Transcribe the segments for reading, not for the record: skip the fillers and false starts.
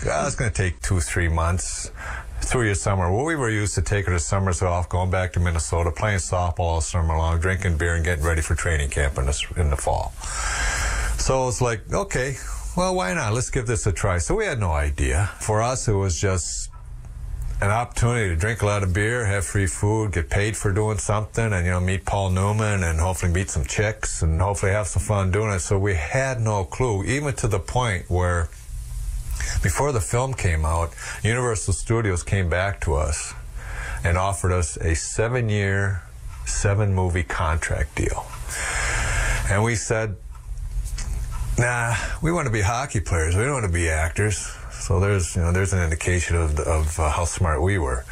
it's going to take 2-3 months through your summer. Well, we were used to taking our summers off, going back to Minnesota, playing softball all summer long, drinking beer, and getting ready for training camp in the fall. So it's like, okay, well, why not? Let's give this a try. So we had no idea. For us, it was just an opportunity to drink a lot of beer, have free food, get paid for doing something, and, meet Paul Newman and hopefully meet some chicks and hopefully have some fun doing it. So we had no clue, even to the point where before the film came out, Universal Studios came back to us and offered us a 7-year, 7-movie contract deal. And we said, nah, we want to be hockey players. We don't want to be actors. So there's an indication of how smart we were.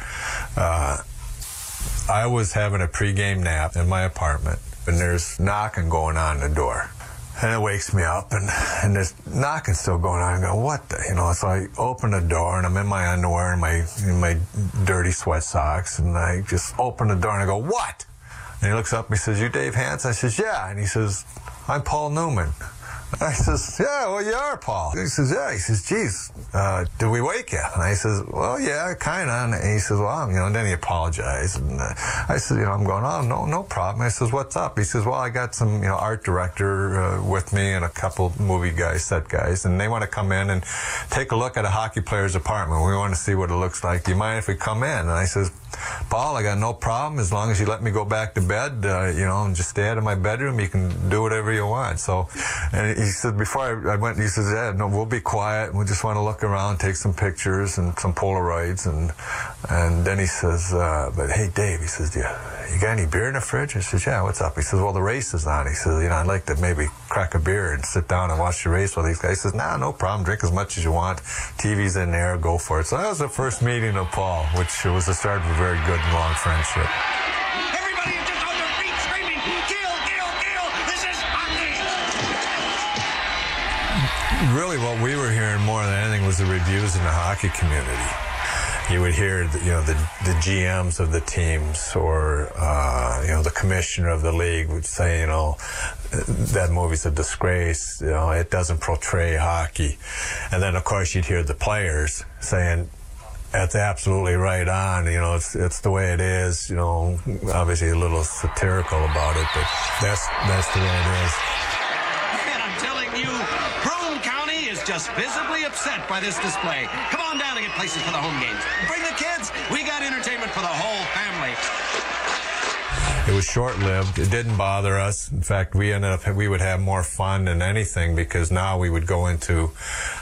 I was having a pregame nap in my apartment, and there's knocking going on the door. And it wakes me up, and there's knocking still going on. I go, what the, So I open the door, and I'm in my underwear and my dirty sweat socks, and I just open the door, and I go, what? And he looks up and he says, you Dave Hansen? I says, yeah. And he says, I'm Paul Newman. I says, yeah, well, you are, Paul. He says, yeah. He says, geez, did we wake you? And I says, well, yeah, kind of. And he says, well, and then he apologized. And I said, I'm going, oh, no problem. I says, what's up? He says, well, I got some, art director with me and a couple movie guys, set guys, and they want to come in and take a look at a hockey player's apartment. We want to see what it looks like. Do you mind if we come in? And I says, Paul, I got no problem as long as you let me go back to bed, and just stay out of my bedroom. You can do whatever you want. So, and he said, before I went, he says, yeah, no, we'll be quiet. We just want to look around, take some pictures and some Polaroids. And then he says, but hey, Dave, he says, you got any beer in the fridge? I says, yeah, what's up? He says, well, the race is on. He says, I'd like to maybe crack a beer and sit down and watch the race with these guys. He says, no problem. Drink as much as you want. TV's in there. Go for it. So that was the first meeting of Paul, which was the start of a very good and long friendship. Everybody is just on their feet screaming, Gil, Gil, Gil, this is hockey! Really, what we were hearing more than anything was the reviews in the hockey community. You would hear, the GMs of the teams or, the commissioner of the league would say, that movie's a disgrace. It doesn't portray hockey. And then, of course, you'd hear the players saying, that's absolutely right on. It's the way it is. Obviously a little satirical about it, but that's the way it is. And I'm telling you, Broome County is just visibly upset by this display. Come on down and get places for the home games. Bring the kids. We got entertainment for the whole family. It was short-lived. It didn't bother us. In fact, we would have more fun than anything because now we'd go into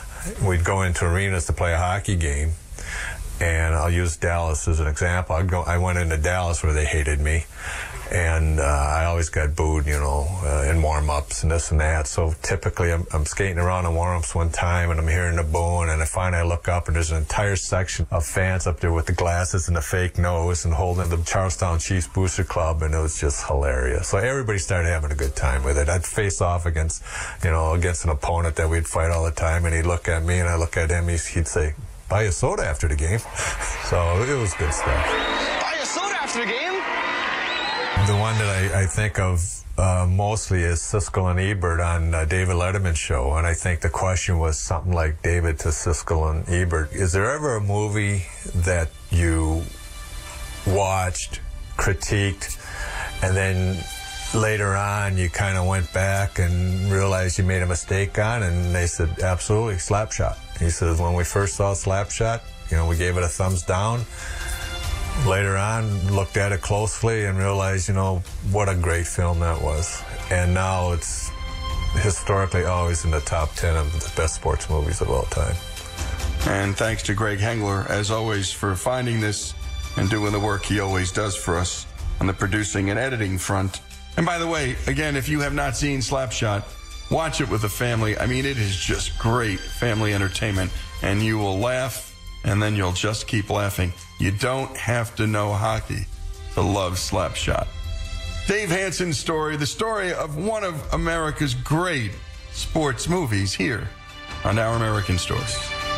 arenas to play a hockey game. And I'll use Dallas as an example. I went into Dallas where they hated me, and I always got booed, in warm-ups and this and that. So typically I'm skating around in warm-ups one time, and I'm hearing the booing, and I look up, and there's an entire section of fans up there with the glasses and the fake nose and holding the Charlestown Chiefs Booster Club, and it was just hilarious. So everybody started having a good time with it. I'd face off against an opponent that we'd fight all the time, and he'd look at me, and I look at him, he'd say, buy a soda after the game. So it was good stuff. Buy a soda after the game? The one that I think of mostly is Siskel and Ebert on David Letterman's show. And I think the question was something like, David to Siskel and Ebert, is there ever a movie that you watched, critiqued, and then later on you kind of went back and realized you made a mistake on? And they said, absolutely, Slapshot. He says, when we first saw Slapshot, we gave it a thumbs down. Later on, looked at it closely and realized, what a great film that was. And now it's historically always in the top 10 of the best sports movies of all time. And thanks to Greg Hengler, as always, for finding this and doing the work he always does for us on the producing and editing front. And by the way, again, if you have not seen Slapshot, watch it with the family. I mean, it is just great family entertainment, and you will laugh, and then you'll just keep laughing. You don't have to know hockey to love Slapshot. Dave Hansen's story, the story of one of America's great sports movies here on Our American Stories.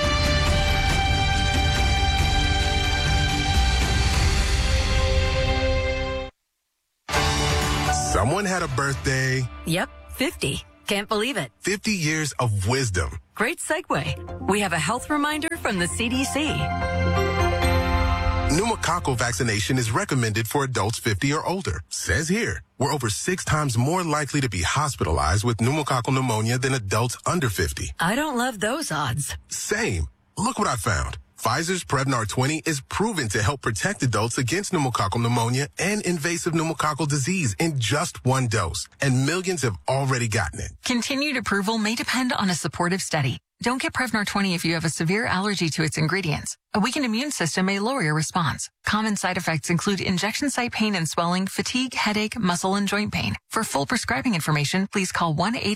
Someone had a birthday. Yep, 50. Can't believe it. 50 years of wisdom. Great segue. We have a health reminder for from the CDC. Pneumococcal vaccination is recommended for adults 50 or older. Says here, we're over 6 times more likely to be hospitalized with pneumococcal pneumonia than adults under 50. I don't love those odds. Same. Look what I found. Pfizer's Prevnar 20 is proven to help protect adults against pneumococcal pneumonia and invasive pneumococcal disease in just 1 dose. And millions have already gotten it. Continued approval may depend on a supportive study. Don't get Prevnar 20 if you have a severe allergy to its ingredients. A weakened immune system may lower your response. Common side effects include injection site pain and swelling, fatigue, headache, muscle, and joint pain. For full prescribing information, please call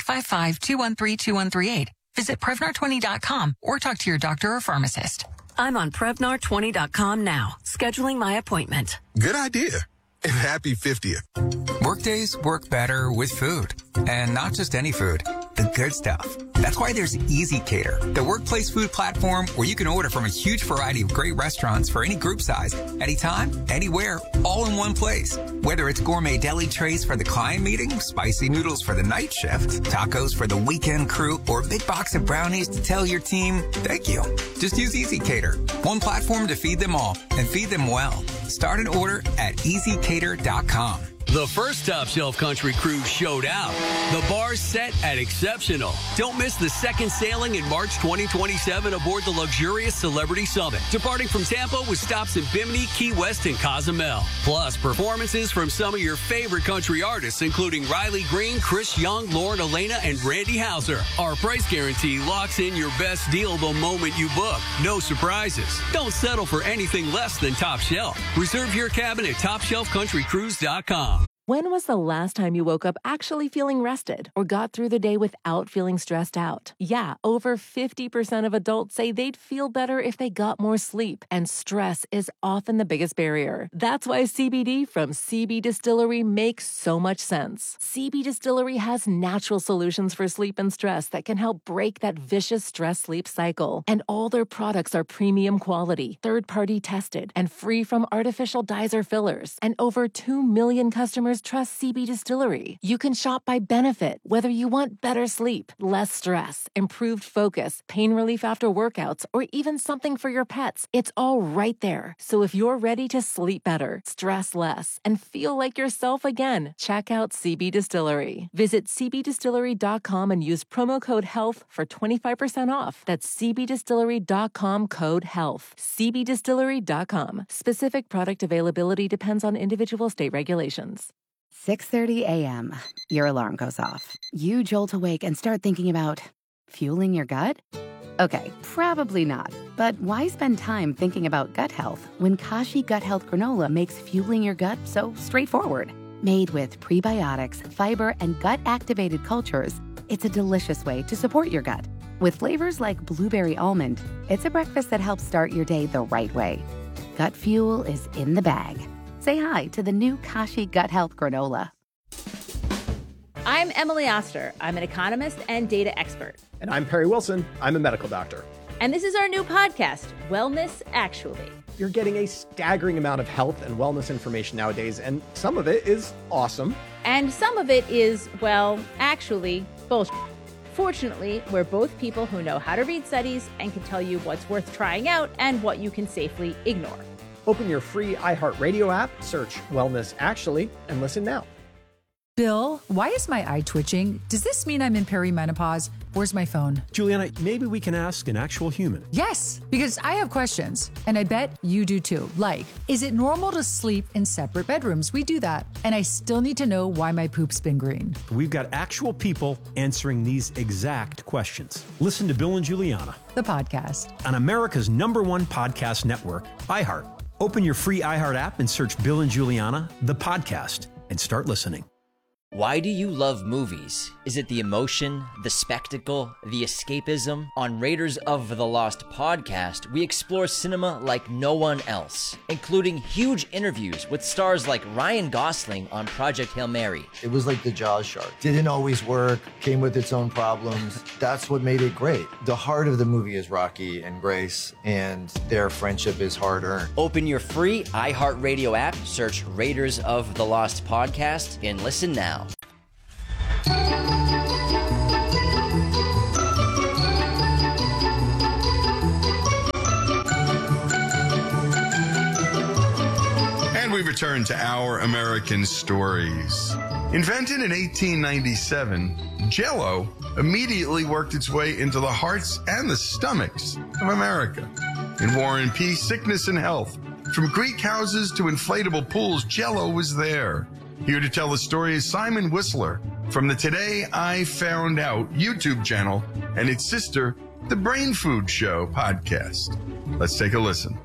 1-855-213-2138. Visit Prevnar20.com or talk to your doctor or pharmacist. I'm on Prevnar20.com now, scheduling my appointment. Good idea. And happy 50th. Workdays work better with food. And not just any food, the good stuff. That's why there's Easy Cater, the workplace food platform where you can order from a huge variety of great restaurants for any group size, anytime, anywhere, all in one place. Whether it's gourmet deli trays for the client meeting, spicy noodles for the night shift, tacos for the weekend crew, or a big box of brownies to tell your team, thank you. Just use Easy Cater, one platform to feed them all and feed them well. Start an order at easycater.com. The first Top Shelf Country Cruise showed out. The bar's set at exceptional. Don't miss the second sailing in March 2027 aboard the luxurious Celebrity Summit, departing from Tampa with stops in Bimini, Key West, and Cozumel. Plus, performances from some of your favorite country artists, including Riley Green, Chris Young, Lauren Elena, and Randy Houser. Our price guarantee locks in your best deal the moment you book. No surprises. Don't settle for anything less than Top Shelf. Reserve your cabin at TopShelfCountryCruise.com. When was the last time you woke up actually feeling rested or got through the day without feeling stressed out? Yeah, over 50% of adults say they'd feel better if they got more sleep, and stress is often the biggest barrier. That's why CBD from CB Distillery makes so much sense. CB Distillery has natural solutions for sleep and stress that can help break that vicious stress-sleep cycle. And all their products are premium quality, third-party tested, and free from artificial dyes or fillers. And over 2 million customers trust CB Distillery. You can shop by benefit, whether you want better sleep, less stress, improved focus, pain relief after workouts, or even something for your pets. It's all right there. So if you're ready to sleep better, stress less, and feel like yourself again, check out CB Distillery. Visit cbdistillery.com and use promo code HEALTH for 25% off. That's cbdistillery.com code HEALTH. cbdistillery.com. Specific product availability depends on individual state regulations. 6:30 a.m. Your alarm goes off. You jolt awake and start thinking about fueling your gut? Okay, probably not. But why spend time thinking about gut health when Kashi Gut Health Granola makes fueling your gut so straightforward? Made with prebiotics, fiber, and gut-activated cultures, it's a delicious way to support your gut. With flavors like blueberry almond, it's a breakfast that helps start your day the right way. Gut fuel is in the bag. Say hi to the new Kashi Gut Health Granola. I'm Emily Oster. I'm an economist and data expert. And I'm Perry Wilson. I'm a medical doctor. And this is our new podcast, Wellness Actually. You're getting a staggering amount of health and wellness information nowadays, and some of it is awesome. And some of it is, well, actually, bullshit. Fortunately, we're both people who know how to read studies and can tell you what's worth trying out and what you can safely ignore. Open your free iHeartRadio app, search Wellness Actually, and listen now. Bill, why is my eye twitching? Does this mean I'm in perimenopause? Where's my phone? Juliana, maybe we can ask an actual human. Yes, because I have questions, and I bet you do too. Like, is it normal to sleep in separate bedrooms? We do that. And I still need to know why my poop's been green. We've got actual people answering these exact questions. Listen to Bill and Juliana, the podcast, on America's #1 podcast network, iHeart. Open your free iHeart app and search Bill and Juliana, the podcast, and start listening. Why do you love movies? Is it the emotion, the spectacle, the escapism? On Raiders of the Lost podcast, we explore cinema like no one else, including huge interviews with stars like Ryan Gosling on Project Hail Mary. It was like the Jaws shark. Didn't always work, came with its own problems. That's what made it great. The heart of the movie is Rocky and Grace, and their friendship is hard-earned. Open your free iHeartRadio app, search Raiders of the Lost podcast, and listen now. return to our American stories. Invented in 1897, Jell-O immediately worked its way into the hearts and the stomachs of America. In war and peace, sickness and health, from Greek houses to inflatable pools, Jell-O was there. Here to tell the story is Simon Whistler from the Today I Found Out YouTube channel and its sister, The Brain Food Show podcast. Let's take a listen.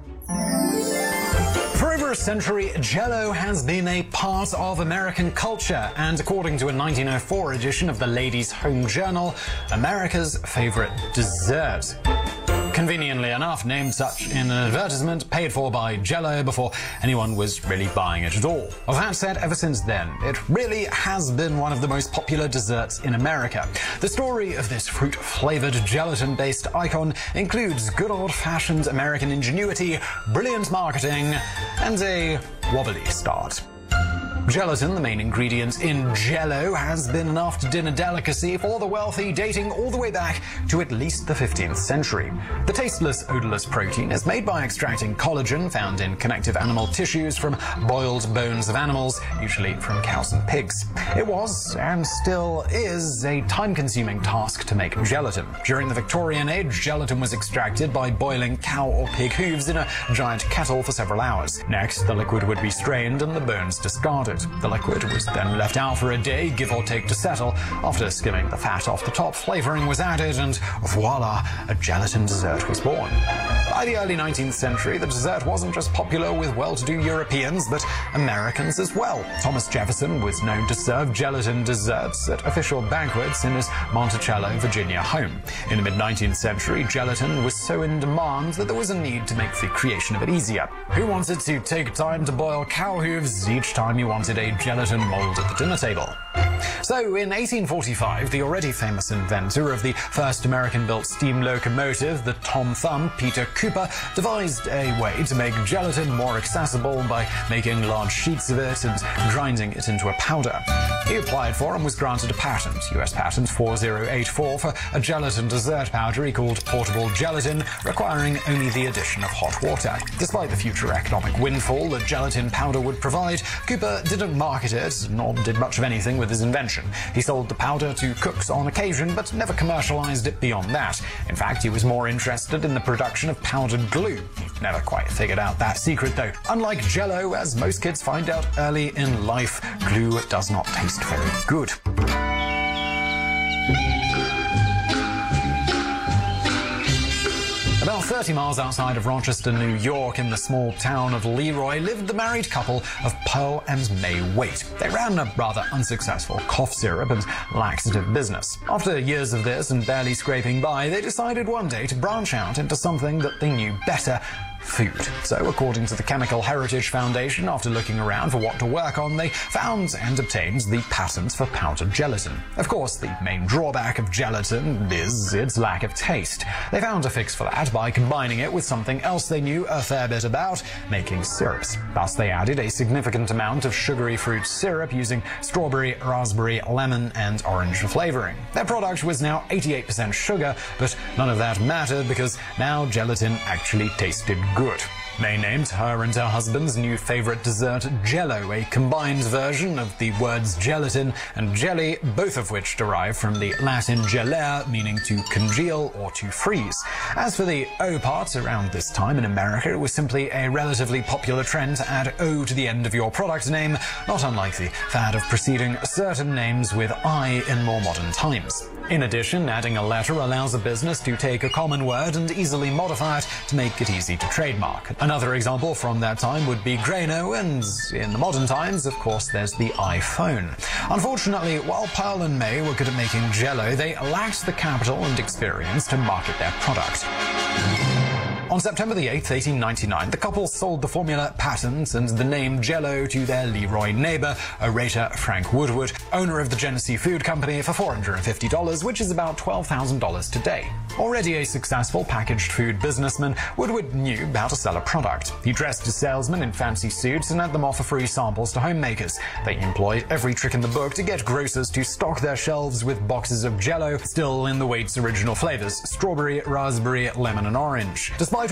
For over a century, Jell-O has been a part of American culture, and according to a 1904 edition of the Ladies' Home Journal, America's favorite dessert. Conveniently enough, named such in an advertisement paid for by Jell-O before anyone was really buying it at all. Well, that said, ever since then, it really has been one of the most popular desserts in America. The story of this fruit-flavored, gelatin-based icon includes good old-fashioned American ingenuity, brilliant marketing, and a wobbly start. Gelatin, the main ingredient in Jell-O, has been an after-dinner delicacy for the wealthy, dating all the way back to at least the 15th century. The tasteless, odorless protein is made by extracting collagen found in connective animal tissues from boiled bones of animals, usually from cows and pigs. It was, and still is, a time-consuming task to make gelatin. During the Victorian age, gelatin was extracted by boiling cow or pig hooves in a giant kettle for several hours. Next, the liquid would be strained and the bones discarded. The liquid was then left out for a day, give or take, to settle. After skimming the fat off the top, flavoring was added, and voila, a gelatin dessert was born. By the early 19th century, the dessert wasn't just popular with well-to-do Europeans, but Americans as well. Thomas Jefferson was known to serve gelatin desserts at official banquets in his Monticello, Virginia home. In the mid-19th century, gelatin was so in demand that there was a need to make the creation of it easier. Who wanted to take time to boil cow hooves each time you wanted a gelatin mold at the dinner table? So, in 1845, the already famous inventor of the first American-built steam locomotive, the Tom Thumb, Peter Cooper, devised a way to make gelatin more accessible by making large sheets of it and grinding it into a powder. He applied for and was granted a patent, US Patent 4084, for a gelatin dessert powder he called portable gelatin, requiring only the addition of hot water. Despite the future economic windfall that gelatin powder would provide, Cooper didn't market it, nor did much of anything with his invention. He sold the powder to cooks on occasion, but never commercialized it beyond that. In fact, he was more interested in the production of powdered glue. He never quite figured out that secret, though. Unlike Jell-O, as most kids find out early in life, glue does not taste very good. About 30 miles outside of Rochester, New York, in the small town of Leroy, lived the married couple of Pearl and May Waite. They ran a rather unsuccessful cough syrup and laxative business. After years of this and barely scraping by, they decided one day to branch out into something that they knew better: food. So, according to the Chemical Heritage Foundation, after looking around for what to work on, they found and obtained the patent for powdered gelatin. Of course, the main drawback of gelatin is its lack of taste. They found a fix for that by combining it with something else they knew a fair bit about: making syrups. Thus, they added a significant amount of sugary fruit syrup using strawberry, raspberry, lemon, and orange flavoring. Their product was now 88% sugar, but none of that mattered because now gelatin actually tasted good. May named her and her husband's new favorite dessert Jell-O, a combined version of the words gelatin and jelly, both of which derive from the Latin gelare, meaning to congeal or to freeze. As for the O part, around this time in America, it was simply a relatively popular trend to add O to the end of your product name, not unlike the fad of preceding certain names with I in more modern times. In addition, adding a letter allows a business to take a common word and easily modify it to make it easy to trademark. Another example from that time would be Grano, and in the modern times, of course, there's the iPhone. Unfortunately, while Pearl and May were good at making Jell-O, they lacked the capital and experience to market their product. On September the 8th, 1899, the couple sold the formula patent and the name Jell-O to their Leroy neighbor, orator Frank Woodward, owner of the Genesee Food Company, for $450, which is about $12,000 today. Already a successful packaged food businessman, Woodward knew how to sell a product. He dressed his salesmen in fancy suits and had them offer free samples to homemakers. They employed every trick in the book to get grocers to stock their shelves with boxes of Jell-O, still in the Waite's original flavors: strawberry, raspberry, lemon, and orange. Despite